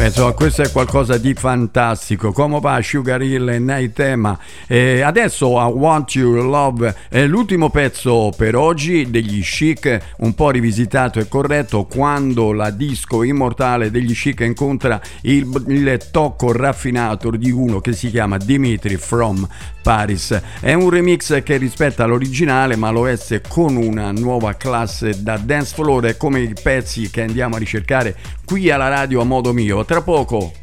Insomma, questo è qualcosa di fantastico. Come va Sugar Hill e Night Tema? Adesso I Want Your Love è l'ultimo pezzo per oggi degli Chic, un po' rivisitato e corretto, quando la disco immortale degli Chic incontra il tocco raffinato di uno che si chiama Dimitri from Paris. È un remix che rispetta l'originale, ma lo è con una nuova classe da dance floor, come i pezzi che andiamo a ricercare qui alla radio a modo mio. Tra poco.